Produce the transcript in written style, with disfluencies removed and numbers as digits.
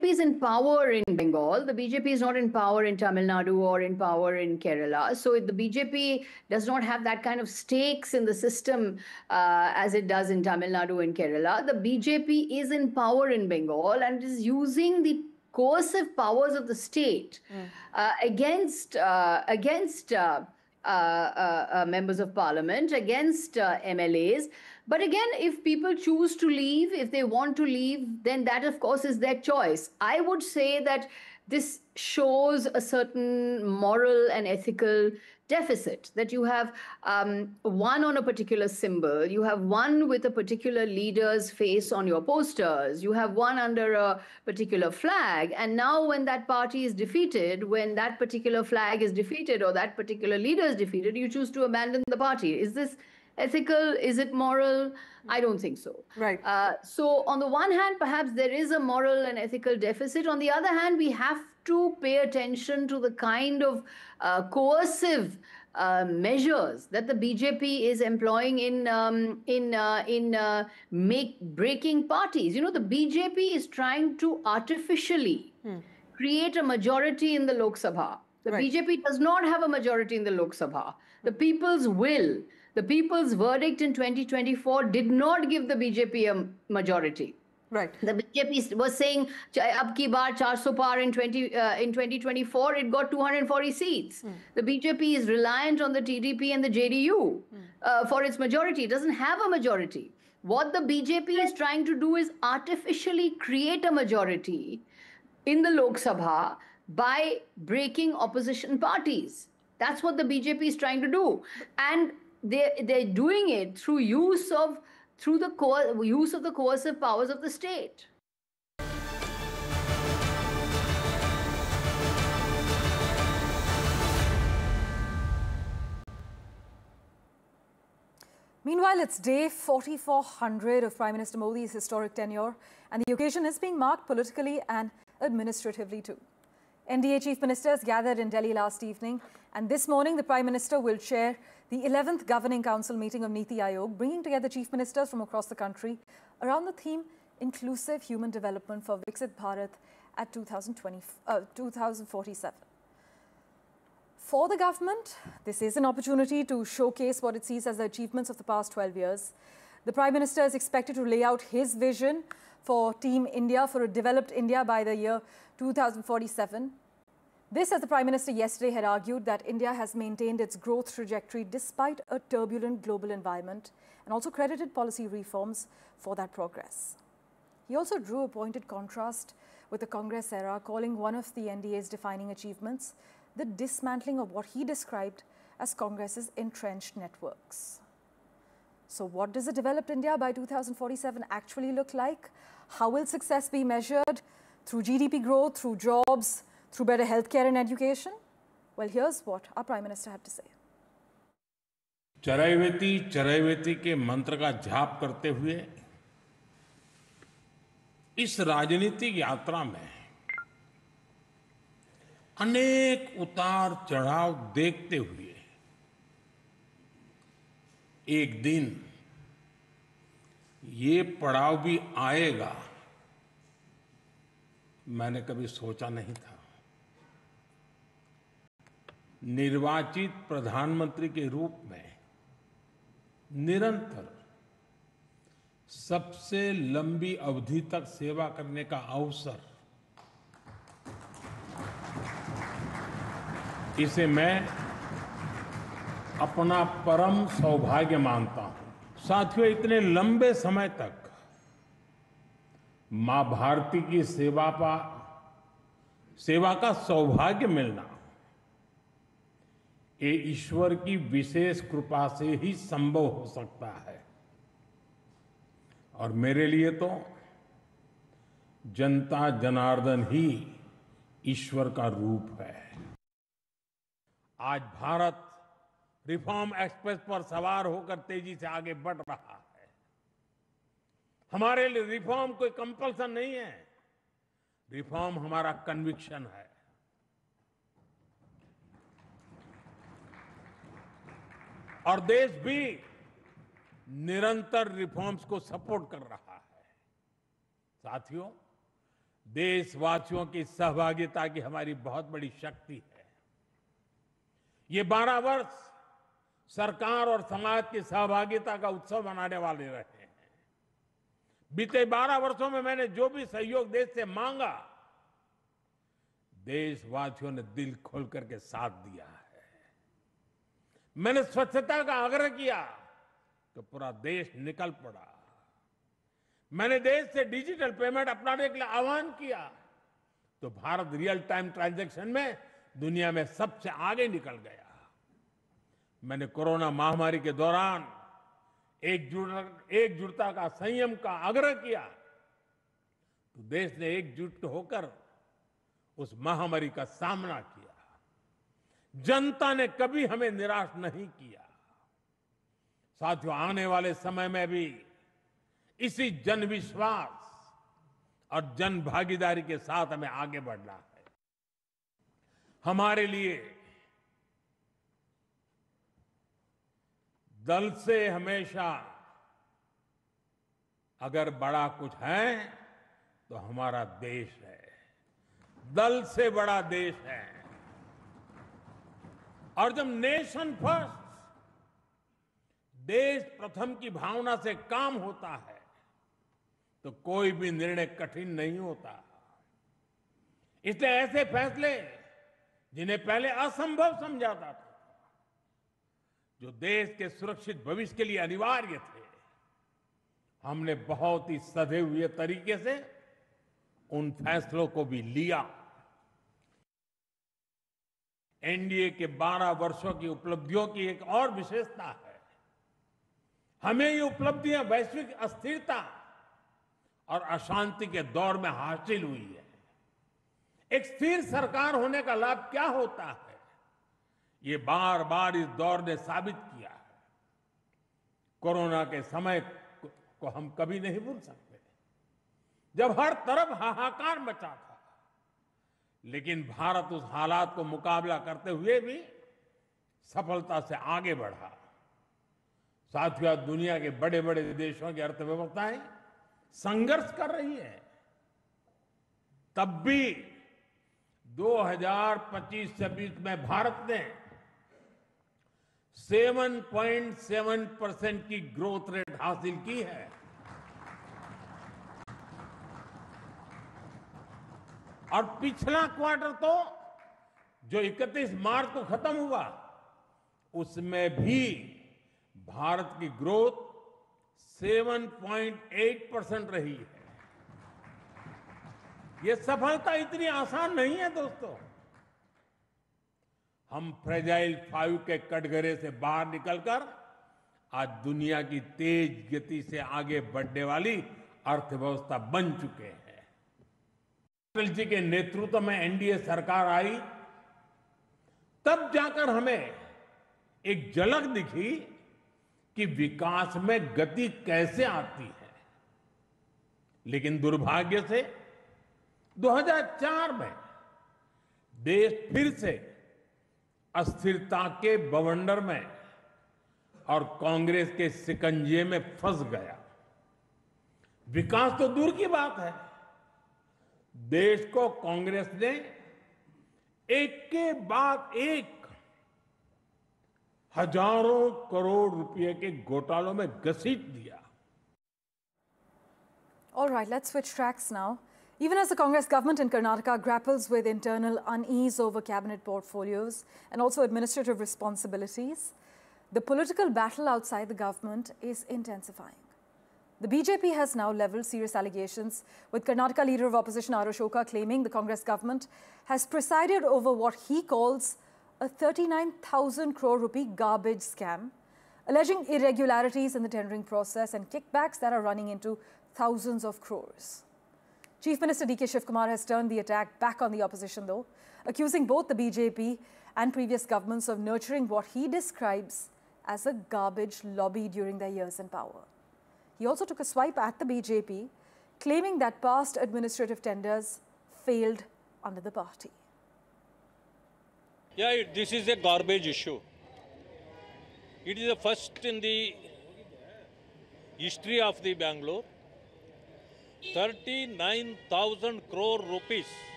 is in power in Bengal. The BJP is not in power in Tamil Nadu or in power in Kerala. So the BJP does not have that kind of stakes in the system as it does in Tamil Nadu and Kerala. The BJP is in power in Bengal and is using the coercive powers of the state against members of parliament, against MLAs. But again, if people choose to leave, if they want to leave, then that, of course, is their choice. I would say that this shows a certain moral and ethical deficit, that you have one on a particular symbol, you have one with a particular leader's face on your posters, you have one under a particular flag, and now when that party is defeated, when that particular flag is defeated or that particular leader is defeated, you choose to abandon the party. Is this ethical? Is it moral? I don't think so. Right. So on the one hand, perhaps there is a moral and ethical deficit. On the other hand, we have to pay attention to the kind of coercive measures that the BJP is employing in breaking parties. You know, the BJP is trying to artificially create a majority in the Lok Sabha. The BJP does not have a majority in the Lok Sabha. The people's will, the people's verdict in 2024 did not give the BJP a majority. Right. The BJP was saying, "Ab ki baar 400 par in 2024, it got 240 seats." The BJP is reliant on the TDP and the JDU for its majority. It doesn't have a majority. What the BJP is trying to do is artificially create a majority in the Lok Sabha by breaking opposition parties. That's what the BJP is trying to do. And they're doing it through use of the coercive powers of the state. Meanwhile, it's day 4400 of Prime Minister Modi's historic tenure, and the occasion is being marked politically and administratively too. NDA chief ministers gathered in Delhi last evening, and this morning the Prime Minister will chair the 11th Governing Council meeting of Niti Aayog, bringing together chief ministers from across the country around the theme Inclusive Human Development for Viksit Bharat at 2047. For the government, this is an opportunity to showcase what it sees as the achievements of the past 12 years. The Prime Minister is expected to lay out his vision for Team India, for a developed India by the year 2047. This, as the Prime Minister yesterday had argued, that India has maintained its growth trajectory despite a turbulent global environment, and also credited policy reforms for that progress. He also drew a pointed contrast with the Congress era, calling one of the NDA's defining achievements the dismantling of what he described as Congress's entrenched networks. So what does a developed India by 2047 actually look like? How will success be measured? Through GDP growth, through jobs, through better healthcare and education? Well, here's what our Prime Minister had to say. Charaiveti Charaiveti के मंत्र का जाप करते हुए इस राजनीतिक यात्रा में अनेक उतार चढ़ाव देखते हुए एक दिन ये पड़ाव भी आएगा, मैंने कभी सोचा नहीं था। निर्वाचित प्रधानमंत्री के रूप में निरंतर सबसे लंबी अवधि तक सेवा करने का अवसर, इसे मैं अपना परम सौभाग्य मानता हूं। साथियों, इतने लंबे समय तक मां भारती की सेवा का सौभाग्य मिलना, ये ईश्वर की विशेष कृपा से ही संभव हो सकता है। और मेरे लिए तो जनता जनार्दन ही ईश्वर का रूप है। आज भारत रिफॉर्म एक्सप्रेस पर सवार होकर तेजी से आगे बढ़ रहा है। हमारे लिए रिफॉर्म कोई कंपल्सन नहीं है, रिफॉर्म हमारा कन्विक्शन है। और देश भी निरंतर रिफॉर्म्स को सपोर्ट कर रहा है। साथियों, देशवासियों की सहभागिता की हमारी बहुत बड़ी शक्ति है। ये 12 वर्ष सरकार और समाज की सहभागिता का उत्सव मनाने वाले रहे हैं। बीते 12 वर्षों में मैंने जो भी सहयोग देश से मांगा, देशवासियों ने दिल खोल करके साथ दिया है। मैंने स्वच्छता का आग्रह किया तो पूरा देश निकल पड़ा। मैंने देश से डिजिटल पेमेंट अपनाने के लिए आह्वान किया तो भारत रियल टाइम ट्रांजैक्शन में दुनिया में सबसे आगे निकल गया। मैंने कोरोना महामारी के दौरान एकजुटता का, संयम का आग्रह किया तो देश ने एकजुट होकर उस महामारी का सामना किया। जनता ने कभी हमें निराश नहीं किया। साथियों, आने वाले समय में भी इसी जन विश्वास और जन भागीदारी के साथ हमें आगे बढ़ना है। हमारे लिए दल से हमेशा अगर बड़ा कुछ है तो हमारा देश है। दल से बड़ा देश है। और जब नेशन फर्स्ट, देश प्रथम की भावना से काम होता है तो कोई भी निर्णय कठिन नहीं होता। इसलिए ऐसे फैसले जिन्हें पहले असंभव समझा जाता था, जो देश के सुरक्षित भविष्य के लिए अनिवार्य थे, हमने बहुत ही सधे हुए तरीके से उन फैसलों को भी लिया। एनडीए के 12 वर्षों की उपलब्धियों की एक और विशेषता है। हमें ये उपलब्धियां वैश्विक अस्थिरता और अशांति के दौर में हासिल हुई है। एक स्थिर सरकार होने का लाभ क्या होता है, ये बार बार इस दौर ने साबित किया है। कोरोना के समय को हम कभी नहीं भूल सकते, जब हर तरफ हाहाकार मचा था, लेकिन भारत उस हालात को मुकाबला करते हुए भी सफलता से आगे बढ़ा। साथियों, दुनिया के बड़े बड़े देशों की अर्थव्यवस्थाएं संघर्ष कर रही है, तब भी 2025-26 में भारत ने 7.7% की ग्रोथ रेट हासिल की है। और पिछला क्वार्टर तो जो 31 मार्च को खत्म हुआ, उसमें भी भारत की ग्रोथ 7.8% रही है। ये सफलता इतनी आसान नहीं है दोस्तों। हम फ्रेजाइल 5 के कटघरे से बाहर निकलकर आज दुनिया की तेज गति से आगे बढ़ने वाली अर्थव्यवस्था बन चुके हैं। अटल जी के नेतृत्व में एनडीए सरकार आई, तब जाकर हमें एक झलक दिखी कि विकास में गति कैसे आती है। लेकिन दुर्भाग्य से 2004 में देश फिर से अस्थिरता के बवंडर में और कांग्रेस के शिकंजे में फंस गया। विकास तो दूर की बात है, देश को कांग्रेस ने एक के बाद एक हजारों करोड़ रुपए के घोटालों में घसीट दिया। All right, let's switch tracks now. Even as the Congress government in Karnataka grapples with internal unease over cabinet portfolios and also administrative responsibilities, the political battle outside the government is intensifying. The BJP has now levelled serious allegations, with Karnataka leader of opposition R. Ashoka claiming the Congress government has presided over what he calls a 39,000 crore rupee garbage scam, alleging irregularities in the tendering process and kickbacks that are running into thousands of crores. Chief Minister D.K. Shivkumar has turned the attack back on the opposition though, accusing both the BJP and previous governments of nurturing what he describes as a garbage lobby during their years in power. He also took a swipe at the BJP, claiming that past administrative tenders failed under the party. Yeah, this is a garbage issue. It is the first in the history of the Bangalore 39,000 crore rupees